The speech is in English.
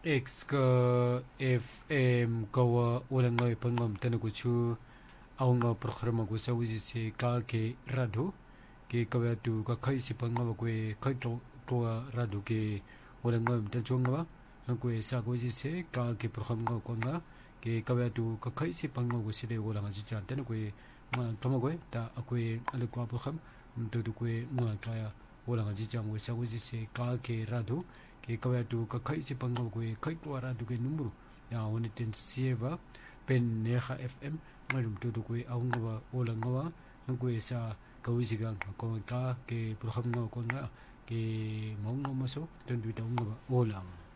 X ka FM kawa ulang ngai pangam tanaku chu aunga programa ko sa wisi se ka ke rado ke kawa tu ka kai si pangama ko kai to rado ke ulang ngai tan chunga ko sa ko wisi se ka ke programa ko nga ke kawa tu ka kai si pangama ko sile ulang ji chan tan ko ma tama ko ta ko ale ko program to ko ma kaya ulang ji chan ko sa wisi se ka ke rado ke kawa tu ka kai si pangam ko kai ko ara du ke numero ya oni ten sieva pen neha fm ngalum tu ko aunga wa ola ngawa ko sa kawisi gang ko ka ke program ko nga ke maunga maso ten du ta ola